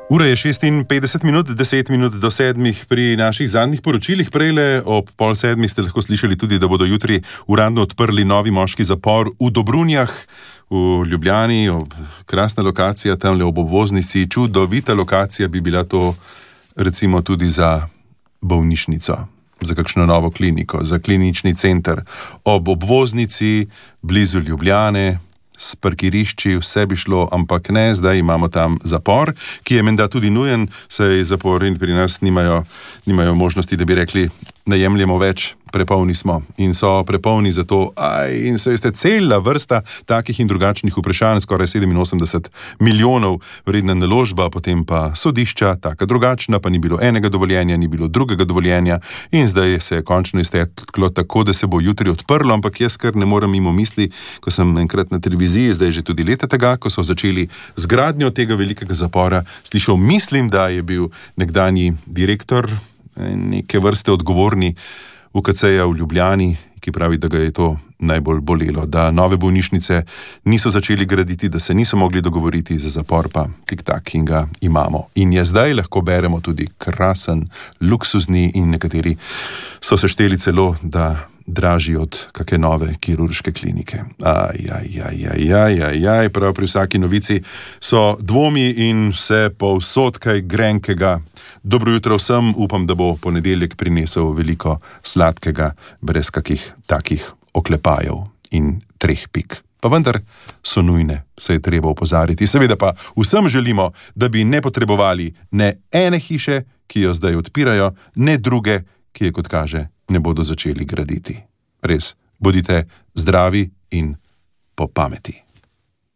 Ura je 56 minut, 10 minut do 7 pri naših zadnjih poročilih. Prejle ob 6:30 ste lahko slišali tudi, da bodo jutri uradno odprli novi moški zapor v Dobrunjah v Ljubljani. Krasna lokacija, tamle ob obvoznici, čudovita lokacija bi bila to recimo tudi za bolnišnico, za kakšno novo kliniko, za klinični center. Ob obvoznici, blizu Ljubljane, s parkirišči, vse bi šlo, ampak ne, zdaj imamo tam zapor, ki je menda tudi nujen, saj zapori pri nas nimajo možnosti, da bi rekli, ne jemljemo več, prepolni smo in so prepolni zato, in se veste, cela vrsta takih in drugačnih vprašanj, skoraj 87 milijonov vredna naložba, potem pa sodišča, taka drugačna, pa ni bilo enega dovoljenja, ni bilo drugega dovoljenja in zdaj se je končno izteklo tako, da se bo jutri odprlo, ampak jaz kar ne morem mimo misli, ko sem enkrat na televiziji, zdaj že tudi leta tega, ko so začeli z gradnjo tega velikega zapora, slišal, mislim, da je bil nekdanji direktor neke vrste odgovorni UKC-ja v Ljubljani, ki pravi, da ga je to najbolj bolelo, da nove bolnišnice niso začeli graditi, da se niso mogli dogovoriti za zapor, pa tik-tak in ga imamo. In je zdaj lahko beremo tudi krasen, luksuzni in nekateri so se šteli celo, da dražji od kakšne nove kirurške klinike. Prav pri vsaki novici so dvomi in vse povsod kaj grenkega. Dobro jutro vsem, upam, da bo ponedeljek prinesel veliko sladkega, brez kakih takih oklepajev in 3 pik. Pa vendar so nujne, se je treba opozariti. Seveda pa vsem želimo, da bi ne potrebovali ne ene hiše, ki jo zdaj odpirajo, ne druge, ki je, kot kaže, ne bodo začeli graditi. Res, bodite zdravi in po pameti.